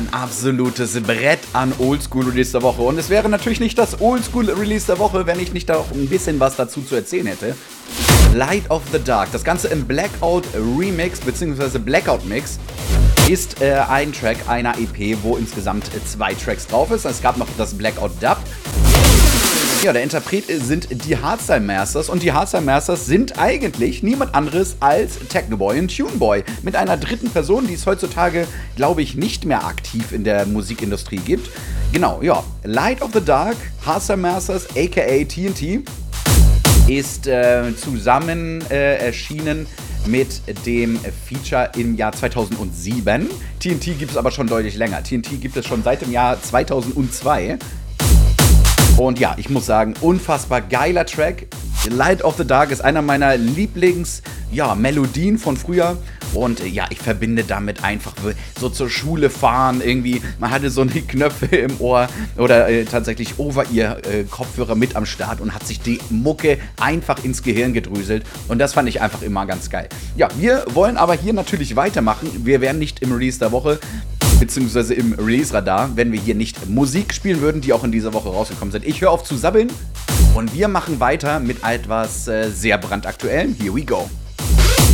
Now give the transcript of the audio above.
ein absolutes Brett an Oldschool-Release der Woche. Und es wäre natürlich nicht das Oldschool-Release der Woche, wenn ich nicht da auch ein bisschen was dazu zu erzählen hätte. Light of the Dark, das Ganze im Blackout Remix bzw. Blackout Mix, ist ein Track einer EP, wo insgesamt 2 Tracks drauf ist. Es gab noch das Blackout Dub. Ja, der Interpret sind die Hardstyle Masters und die Hardstyle Masters sind eigentlich niemand anderes als Technoboy und Tuneboy mit einer dritten Person, die es heutzutage, glaube ich, nicht mehr aktiv in der Musikindustrie gibt. Genau, ja, Light of the Dark, Hardstyle Masters aka TNT ist zusammen erschienen mit dem Feature im Jahr 2007. TNT gibt es aber schon deutlich länger. TNT gibt es schon seit dem Jahr 2002. Und ja, ich muss sagen, unfassbar geiler Track. Light of the Dark ist einer meiner Melodien von früher. Und ja, ich verbinde damit einfach so zur Schule fahren irgendwie. Man hatte so eine Knöpfe im Ohr oder tatsächlich Over-Ear-Kopfhörer mit am Start und hat sich die Mucke einfach ins Gehirn gedröselt. Und das fand ich einfach immer ganz geil. Ja, wir wollen aber hier natürlich weitermachen. Wir wären nicht im Release der Woche, beziehungsweise im Release-Radar, wenn wir hier nicht Musik spielen würden, die auch in dieser Woche rausgekommen sind. Ich höre auf zu sabbeln und wir machen weiter mit etwas sehr brandaktuellem. Here we go.